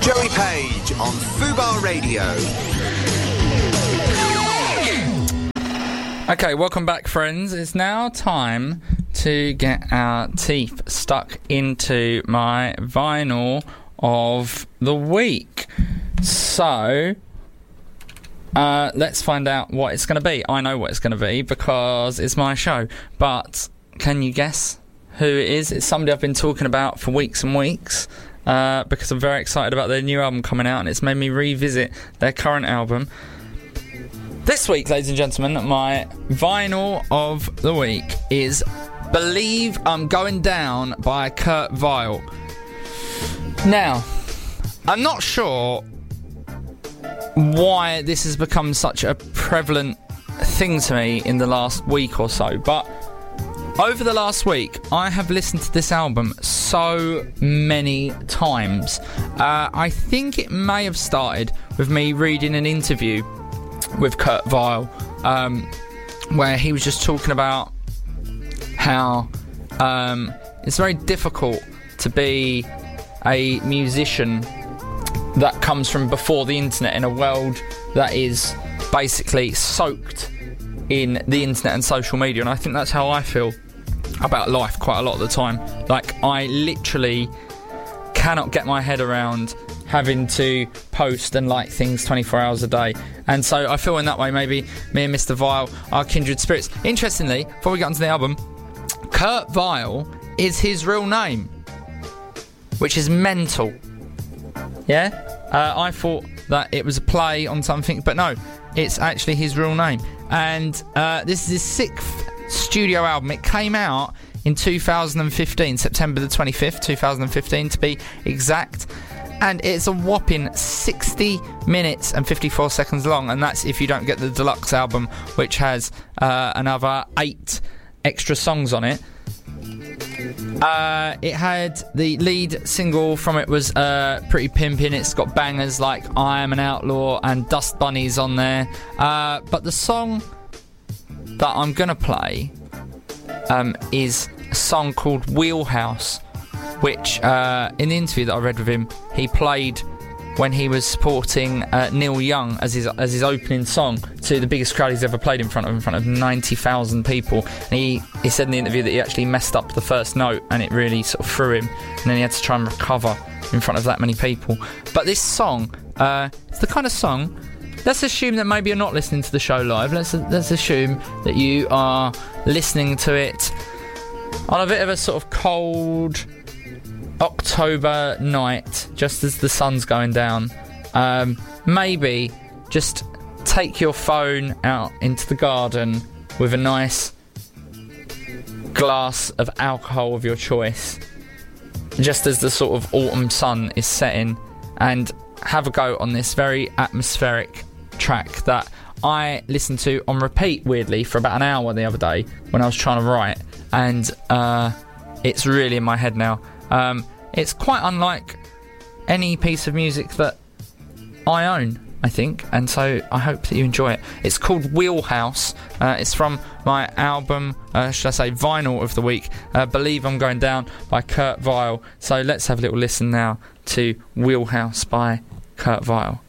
Joey Page on Fubar Radio. Okay, welcome back, friends. It's now time to get our teeth stuck into my vinyl of the week. So, let's find out what it's going to be. I know what it's going to be because it's my show. But can you guess who it is? It's somebody I've been talking about for weeks and weeks because I'm very excited about their new album coming out, and it's made me revisit their current album. This week, ladies and gentlemen, my vinyl of the week is Believe I'm Going Down by Kurt Vile. Now, I'm not sure why this has become such a prevalent thing to me in the last week or so, but over the last week, I have listened to this album so many times. I think it may have started with me reading an interview with Kurt Vile, where he was just talking about how it's very difficult to be a musician that comes from before the internet in a world that is basically soaked in the internet and social media, and I think that's how I feel about life quite a lot of the time. Like, I literally cannot get my head around having to post and like things 24 hours a day, and so I feel in that way maybe me and Mr. Vile are kindred spirits. Interestingly, before we get onto the album, Kurt Vile is his real name, which is mental. Yeah? I thought that it was a play on something, but no, it's actually his real name. And this is his 6th studio album. It came out in 2015, September the 25th, 2015 to be exact. And it's a whopping 60 minutes and 54 seconds long, and that's if you don't get the deluxe album, which has another 8 extra songs on it. It had the lead single from it was Pretty Pimpin'. It's got bangers like I Am an Outlaw and Dust Bunnies on there. But the song that I'm going to play is a song called Wheelhouse, which in the interview that I read with him, he played when he was supporting Neil Young as his opening song to the biggest crowd he's ever played in front of 90,000 people. And he said in the interview that he actually messed up the first note and it really sort of threw him, and then he had to try and recover in front of that many people. But this song, it's the kind of song, let's assume that maybe you're not listening to the show live. Let's assume that you are listening to it on a bit of a sort of cold October night, just as the sun's going down. Maybe just take your phone out into the garden with a nice glass of alcohol of your choice, just as the sort of autumn sun is setting, and have a go on this very atmospheric track that I listened to on repeat, weirdly, for about an hour the other day when I was trying to write, and it's really in my head now. It's quite unlike any piece of music that I own, I think, and so I hope that you enjoy it. It's called Wheelhouse. It's from my album, should I say vinyl of the week, Believe I'm Going Down by Kurt Vile. So let's have a little listen now to Wheelhouse by Kurt Vile.